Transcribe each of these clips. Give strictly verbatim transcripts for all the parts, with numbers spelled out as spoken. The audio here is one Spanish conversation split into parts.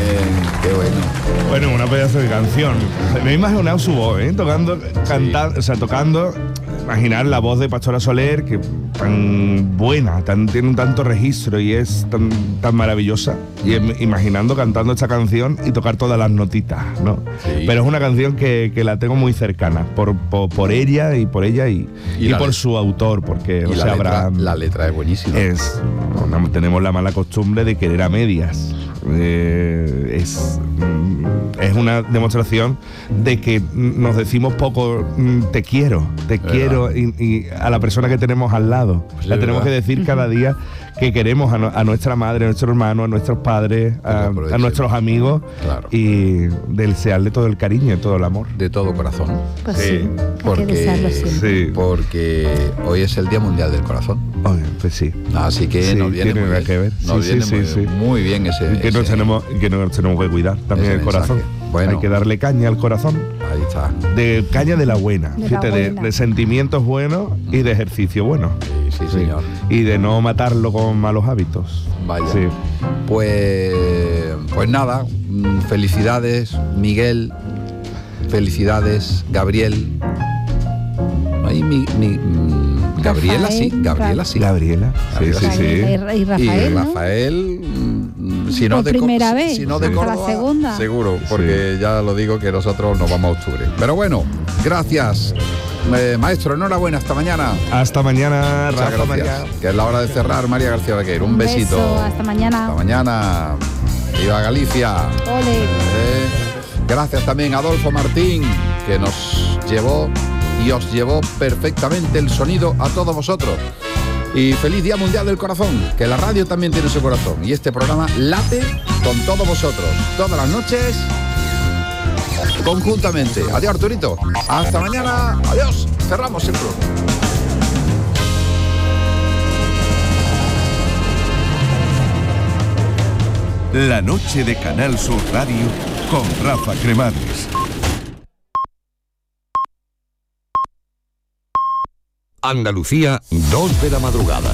qué bueno. Bueno, una pedazo de canción. Me he imaginado su voz, ¿eh? Tocando, cantando, sí. o sea, tocando. Imaginar la voz de Pastora Soler, que tan buena, tan, tiene un tanto registro y es tan, tan maravillosa. Y em, imaginando cantando esta canción y tocar todas las notitas, ¿no? Sí. Pero es una canción que, que la tengo muy cercana, por, por, por ella y por ella y, y, y por su autor, porque y o la, sea, letra, habrá, la letra es buenísima. Es, no, tenemos la mala costumbre de querer a medias. Eh, es, es una demostración de que nos decimos poco te quiero, te ¿verdad? Quiero y, y a la persona que tenemos al lado. Pues la tenemos verdad. Que decir cada día que queremos a, no, a nuestra madre, a nuestro hermano, a nuestros padres, a, a nuestros amigos, claro. Y desearle todo el cariño y todo el amor. De todo corazón. Pues sí, sí porque, sí. porque hoy es el Día Mundial del Corazón. Oh, pues sí. Así que sí, nos viene, tiene muy, que ver. Nos sí, viene sí, muy, sí. muy bien ese... Y que, ese, nos tenemos, que nos tenemos que cuidar también el corazón. Bueno, hay que darle caña al corazón. Ahí está. De caña de la buena. De, fíjate, la buena. De, de sentimientos buenos mm. y de ejercicio bueno. Sí, sí, sí, señor. Y de no matarlo con malos hábitos. Vaya. Sí. Pues, pues nada, felicidades, Miguel. Felicidades, Gabriel. Ay, mi, mi, Gabriela, sí, Gabriela, sí. Gabriela, sí, sí, sí. Y Rafael, y ¿no? Rafael, si no por de primera si, vez, si no de Córdoba, la segunda. Seguro, porque sí. Ya lo digo que nosotros nos vamos a octubre. Pero bueno, gracias. Eh, maestro, enhorabuena, hasta mañana. Hasta mañana, Muchas Rafa, gracias. María. Que es la hora de cerrar, María García Vaquero. Un, Un besito. Beso, hasta mañana. Hasta mañana. Viva Galicia. Ole. Eh, gracias también a Adolfo Martín, que nos llevó y os llevó perfectamente el sonido a todos vosotros. Y feliz Día Mundial del Corazón, que la radio también tiene su corazón. Y este programa late con todos vosotros, todas las noches, conjuntamente. Adiós, Arturito. Hasta mañana. Adiós. Cerramos el programa. La noche de Canal Sur Radio con Rafa Cremades. Andalucía, dos de la madrugada.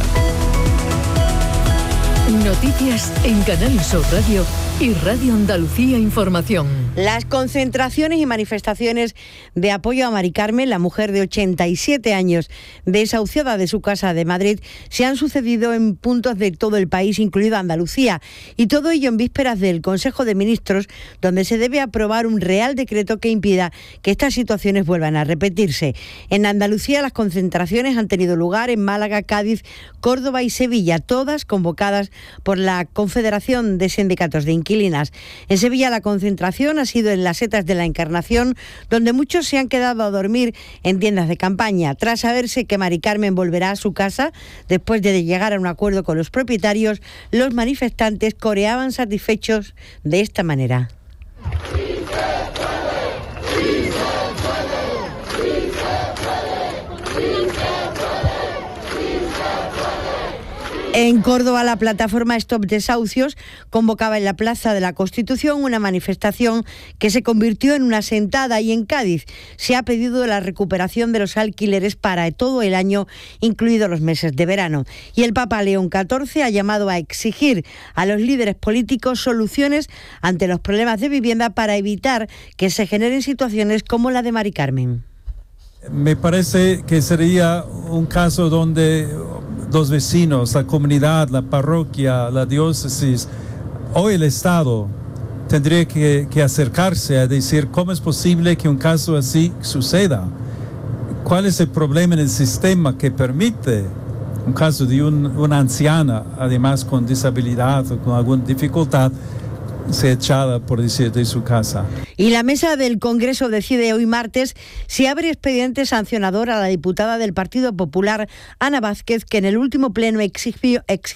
Noticias en Canal Sur Radio y Radio Andalucía Información. Las concentraciones y manifestaciones de apoyo a Mari Carmen, la mujer de ochenta y siete años, desahuciada de su casa de Madrid, se han sucedido en puntos de todo el país, incluido Andalucía, y todo ello en vísperas del Consejo de Ministros, donde se debe aprobar un real decreto que impida que estas situaciones vuelvan a repetirse. En Andalucía las concentraciones han tenido lugar en Málaga, Cádiz, Córdoba y Sevilla, todas convocadas por la Confederación de Sindicatos de Inquilinas. En Sevilla la concentración ha sido en las Setas de la Encarnación, donde muchos se han quedado a dormir en tiendas de campaña. Tras saberse que Mari Carmen volverá a su casa, después de llegar a un acuerdo con los propietarios, los manifestantes coreaban satisfechos de esta manera. En Córdoba, la plataforma Stop Desahucios convocaba en la Plaza de la Constitución una manifestación que se convirtió en una sentada, y en Cádiz se ha pedido la recuperación de los alquileres para todo el año, incluidos los meses de verano. Y el Papa León catorce ha llamado a exigir a los líderes políticos soluciones ante los problemas de vivienda para evitar que se generen situaciones como la de Mari Carmen. Me parece que sería un caso donde los vecinos, la comunidad, la parroquia, la diócesis, o el Estado tendría que, que acercarse a decir cómo es posible que un caso así suceda. ¿Cuál es el problema en el sistema que permite un caso de un, una anciana, además con disabilidad o con alguna dificultad, se echada, por decir, de su casa? Y la mesa del Congreso decide hoy martes si abre expediente sancionador a la diputada del Partido Popular, Ana Vázquez, que en el último pleno exigió, exigió